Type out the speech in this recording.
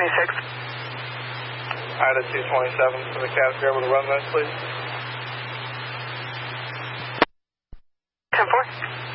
226. Ida 227 for the cab. If you're able to run those, please. 10-4.